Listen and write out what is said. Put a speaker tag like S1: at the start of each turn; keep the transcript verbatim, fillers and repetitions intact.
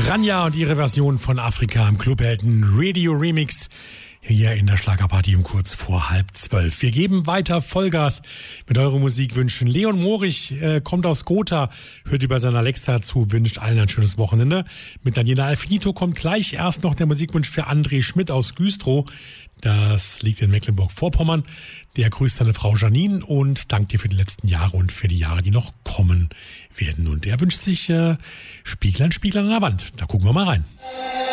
S1: Rania und ihre Version von Afrika im Clubhelden Radio Remix hier in der Schlagerparty um kurz vor halb zwölf. Wir geben weiter Vollgas mit euren Musikwünschen. Leon Morich äh, kommt aus Gotha, hört über seine Alexa zu, wünscht allen ein schönes Wochenende. Mit Daniela Alfinito kommt gleich erst noch der Musikwunsch für André Schmidt aus Güstrow. Das liegt in Mecklenburg-Vorpommern. Der grüßt seine Frau Janine und dankt dir für die letzten Jahre und für die Jahre, die noch kommen werden. Und er wünscht sich äh, Spieglein, Spieglein an der Wand. Da gucken wir mal rein.